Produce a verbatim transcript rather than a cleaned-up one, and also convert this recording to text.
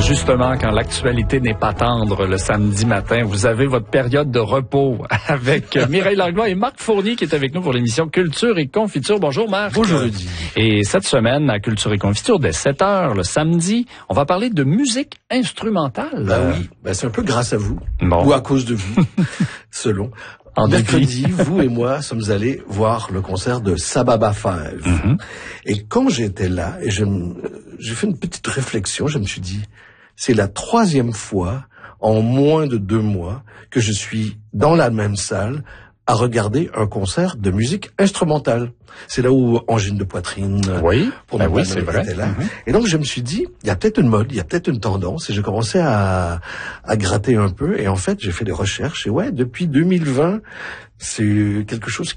justement, quand l'actualité n'est pas tendre le samedi matin, vous avez votre période de repos avec Mireille Langlois et Marc Fournier qui est avec nous pour l'émission Culture et Confiture. Bonjour Marc. Bonjour Rudy. Et cette semaine, à Culture et Confiture, dès sept heures, le samedi, on va parler de musique instrumentale. Ben oui, ben c'est un peu grâce à vous, bon. ou à cause de vous, selon. En mercredi, vous et moi sommes allés voir le concert de Sababa Five. Mm-hmm. Et quand j'étais là, et je, j'ai fait une petite réflexion, je me suis dit, c'est la troisième fois en moins de deux mois que je suis dans la même salle à regarder un concert de musique instrumentale. C'est là où Angine de poitrine, oui, pour ben nous, oui, c'est vrai. Était là. Mm-hmm. Et donc je me suis dit, il y a peut-être une mode, il y a peut-être une tendance, et j'ai commencé à, à gratter un peu. Et en fait, j'ai fait des recherches. Et ouais, depuis deux mille vingt, c'est quelque chose